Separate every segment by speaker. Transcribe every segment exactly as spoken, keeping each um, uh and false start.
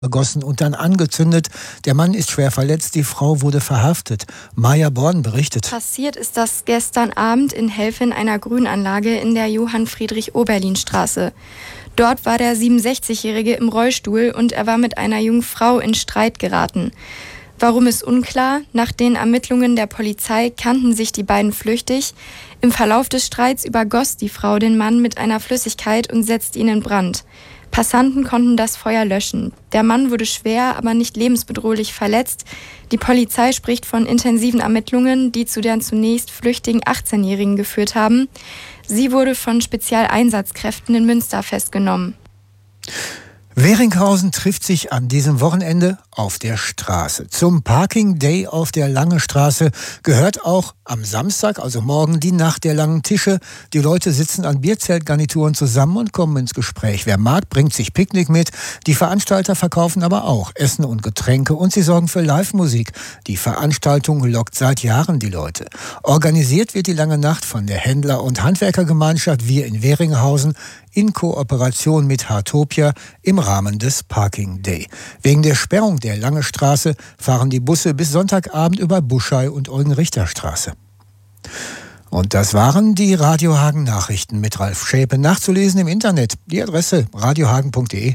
Speaker 1: begossen und dann angezündet. Der Mann ist schwer verletzt, die Frau wurde verhaftet. Maja Born berichtet.
Speaker 2: Passiert ist das gestern Abend in Helf in einer Grünanlage in der Johann-Friedrich-Oberlin-Straße. Dort war der siebenundsechzigjährige im Rollstuhl und er war mit einer jungen Frau in Streit geraten. Warum ist unklar. Nach den Ermittlungen der Polizei kannten sich die beiden flüchtig. Im Verlauf des Streits übergoss die Frau den Mann mit einer Flüssigkeit und setzte ihn in Brand. Passanten konnten das Feuer löschen. Der Mann wurde schwer, aber nicht lebensbedrohlich verletzt. Die Polizei spricht von intensiven Ermittlungen, die zu der zunächst flüchtigen achtzehnjährigen geführt haben. Sie wurde von Spezialeinsatzkräften in Münster festgenommen.
Speaker 1: Weringhausen trifft sich an diesem Wochenende auf der Straße. Zum Parking Day auf der Lange Straße gehört auch am Samstag, also morgen, die Nacht der langen Tische. Die Leute sitzen an Bierzeltgarnituren zusammen und kommen ins Gespräch. Wer mag, bringt sich Picknick mit. Die Veranstalter verkaufen aber auch Essen und Getränke und sie sorgen für Live-Musik. Die Veranstaltung lockt seit Jahren die Leute. Organisiert wird die Lange Nacht von der Händler- und Handwerkergemeinschaft Wir in Weringhausen in Kooperation mit Hartopia im Rahmen des Parking Day. Wegen der Sperrung der Lange Straße fahren die Busse bis Sonntagabend über Buschei und Eugen-Richter-Straße. Und das waren die Radio Hagen Nachrichten mit Ralf Schäpe. Nachzulesen im Internet. Die Adresse radiohagen punkt de.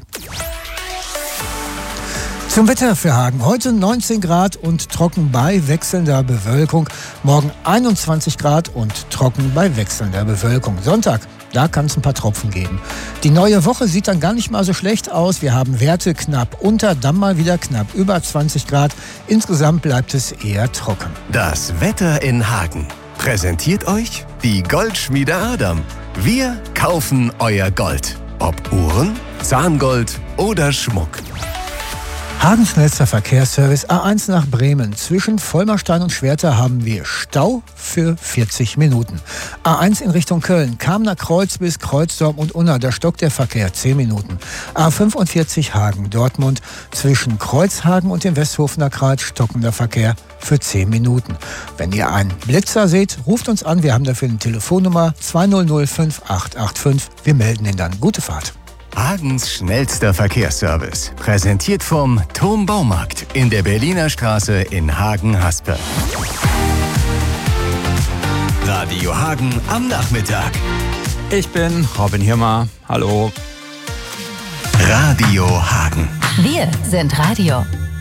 Speaker 1: Zum Wetter für Hagen. Heute neunzehn Grad und trocken bei wechselnder Bewölkung. Morgen einundzwanzig Grad und trocken bei wechselnder Bewölkung. Sonntag, da kann es ein paar Tropfen geben. Die neue Woche sieht dann gar nicht mal so schlecht aus. Wir haben Werte knapp unter, dann mal wieder knapp über zwanzig Grad. Insgesamt bleibt es eher trocken.
Speaker 3: Das Wetter in Hagen präsentiert euch die Goldschmiede Adam. Wir kaufen euer Gold. Ob Uhren, Zahngold oder Schmuck.
Speaker 1: Hagens schnellster Verkehrsservice A eins nach Bremen. Zwischen Vollmerstein und Schwerter haben wir Stau für vierzig Minuten. A eins in Richtung Köln, Kamner Kreuz bis Kreuzdorf und Unna, da stockt der Verkehr zehn Minuten. A fünfundvierzig Hagen, Dortmund, zwischen Kreuzhagen und dem Westhofener Kreuz stockender Verkehr für zehn Minuten. Wenn ihr einen Blitzer seht, ruft uns an, wir haben dafür eine Telefonnummer zwei null null fünf acht acht fünf. Wir melden ihn dann. Gute Fahrt.
Speaker 3: Hagens schnellster Verkehrsservice. Präsentiert vom Turm Baumarkt in der Berliner Straße in Hagen-Haspe. Radio Hagen am Nachmittag.
Speaker 4: Ich bin Robin Hirmer. Hallo.
Speaker 3: Radio Hagen.
Speaker 5: Wir sind Radio.